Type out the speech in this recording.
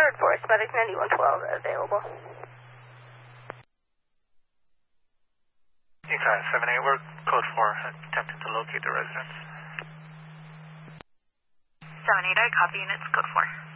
Third Force, Medic 9112 available. Econ 7-8, we're code 4, attempting to locate the residence. 7-8, I copy units, code 4.